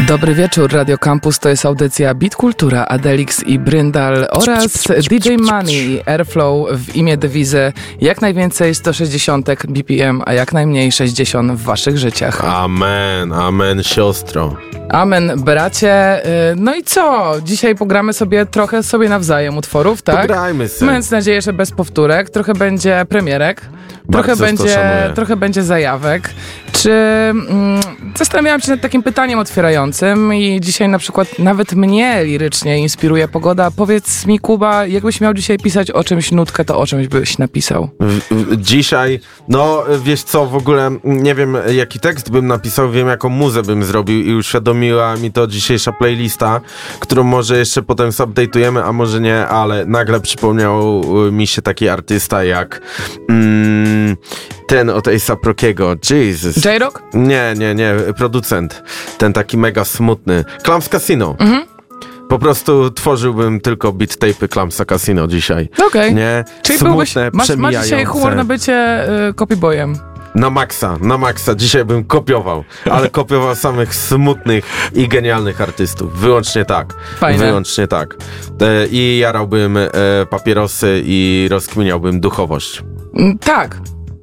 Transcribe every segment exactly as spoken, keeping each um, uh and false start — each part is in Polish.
Dobry wieczór, Radio Campus, to jest audycja Beat Kultura, Adelix i Bryndal oraz D J Money, Airflow w imię dewizy jak najwięcej sto sześćdziesiąt B P M, a jak najmniej sześćdziesiąt w waszych życiach. Amen, amen siostro. Amen bracie. No i co? Dzisiaj pogramy sobie trochę sobie nawzajem utworów, tak? Pograjmy sobie. Mając nadzieję, że bez powtórek, trochę będzie premierek. Trochę będzie, trochę będzie zajawek. Czy mm, zastanawiałam się nad takim pytaniem otwierającym i dzisiaj na przykład nawet mnie lirycznie inspiruje pogoda. Powiedz mi, Kuba, jakbyś miał dzisiaj pisać o czymś nutkę, to o czymś byś napisał? W, w, dzisiaj, no wiesz co, w ogóle nie wiem jaki tekst bym napisał, wiem jaką muzę bym zrobił i uświadomiła mi to dzisiejsza playlista, którą może jeszcze potem zupdate'ujemy, a może nie, ale nagle przypomniał mi się taki artysta jak mm, ten od A$ap Rockiego, Jesus. J-Rock? Nie, nie, nie, producent. Ten taki mega smutny. Clams Casino. Mhm. Po prostu tworzyłbym tylko beat tape'y Clamsa Casino dzisiaj. Okej. Okay. Nie? Czyli smutne, byłbyś, masz, masz dzisiaj humor na bycie y, copyboyem. Na maksa, na maksa. Dzisiaj bym kopiował, ale kopiował samych smutnych i genialnych artystów. Wyłącznie tak. Fajne. Wyłącznie tak. E, I jarałbym e, papierosy i rozkminiałbym duchowość. Mm, tak.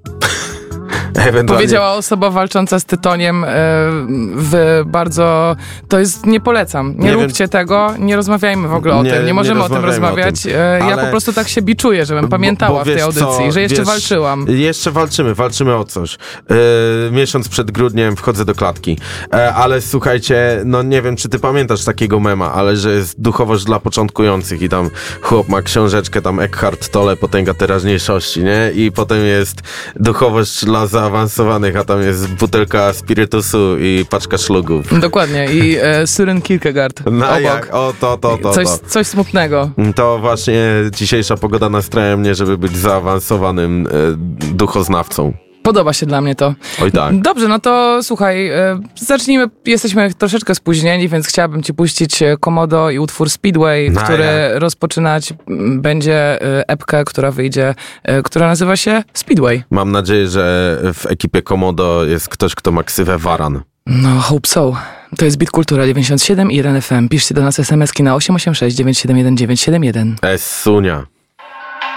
Powiedziała osoba walcząca z tytoniem w bardzo... To jest... Nie polecam. Nie, nie róbcie wiem. tego. Nie rozmawiajmy w ogóle o nie, tym. Nie możemy nie o tym rozmawiać. O tym. Ja Ale... po prostu tak się biczuję, żebym pamiętała bo, bo w tej audycji, co? że jeszcze wiesz, walczyłam. Jeszcze walczymy. Walczymy o coś. Yy, miesiąc przed grudniem wchodzę do klatki. Yy, ale słuchajcie, no nie wiem, czy ty pamiętasz takiego mema, ale że jest duchowość dla początkujących i tam chłop ma książeczkę, tam Eckhart Tolle, potęga teraźniejszości, nie? I potem jest duchowość dla zaawansowanych, a tam jest butelka spirytusu i paczka szlugów. Dokładnie. I e, Søren Kierkegaard no obok. Jak? O, to, to, to, coś, to. Coś smutnego. To właśnie dzisiejsza pogoda nastraja mnie, żeby być zaawansowanym e, duchoznawcą. Podoba się dla mnie to. Oj tak. Dobrze, no to słuchaj, e, zacznijmy. Jesteśmy troszeczkę spóźnieni, więc chciałabym ci puścić Komodo i utwór Speedway, no, który ja. rozpoczynać będzie epkę, która wyjdzie, e, która nazywa się Speedway. Mam nadzieję, że w ekipie Komodo jest ktoś, kto ma ksywę Waran. No, hope so. To jest Beat Kultura dziewięćdziesiąt siedem i jeden F M. Piszcie do nas es em eski na osiem osiem sześć dziewięć siedem jeden dziewięć siedem jeden. Es Sunia.